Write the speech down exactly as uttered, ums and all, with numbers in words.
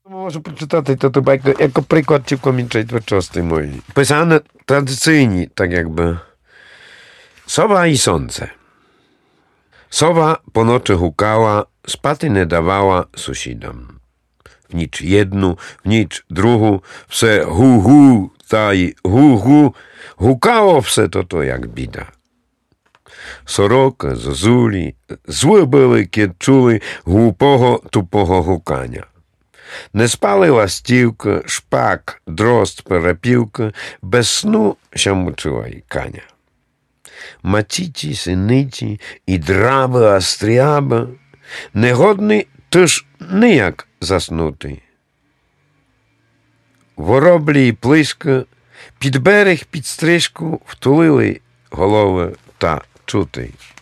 Можу прочитати то байку, як приклад цілком twórczości mojej. Pisane tradycyjnie, tak jakby. Sowa i słońce. Sowa po nocy hukała, spaty nie dawała sąsiadom. W nicz jednu, w nicz druhu, wse hu hu, taj hu hu, hukało wse to to jak bida. Soroka, zozuli, złe były, kiedy czuli głupого, tupого hukania. Не спали ластівка, шпак, дрозд, перепілка, без сну ще мучила й каня. Матіті, синиті, і драби, астріаба, негодний тож ніяк заснути. Вороблі й плиска під берег, під стрижку втулили голови та чути.